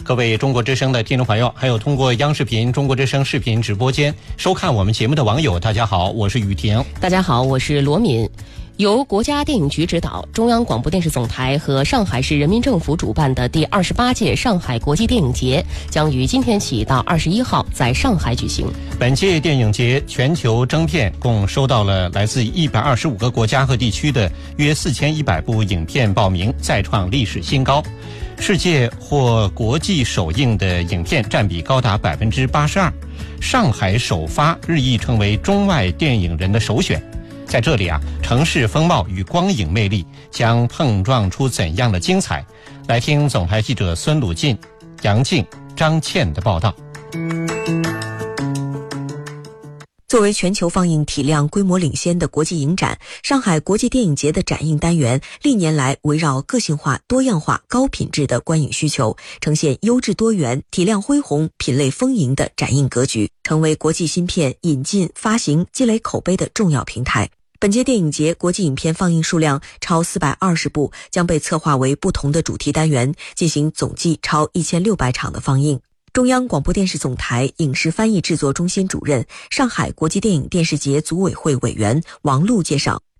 各位中国之声的听众朋友，还有通过央视频、中国之声视频直播间收看我们节目的网友，大家好，我是雨婷。 大家好，我是罗敏。由国家电影局指导，中央广播电视总台和上海市人民政府主办的第28届上海国际电影节将于今天起到21号在上海举行。 本届电影节全球征片共收到了来自125个国家和地区的约4100部影片报名，再创历史新高。世界或国际首映的影片占比高达82%，上海首发日益成为中外电影人的首选。在这里城市风貌与光影魅力将碰撞出怎样的精彩？来听总台记者孙鲁进、杨静、张倩的报道。 作为全球放映体量规模领先的国际影展，上海国际电影节的展映单元历年来围绕个性化、多样化、高品质的观影需求，呈现优质多元、体量恢宏、品类丰盈的展映格局，成为国际新片引进、发行、积累口碑的重要平台。本届电影节国际影片放映数量超420部，将被策划为不同的主题单元，进行总计超1600场的放映。中央广播电视总台影视翻译制作中心主任、上海国际电影电视节组委会委员王璐介绍，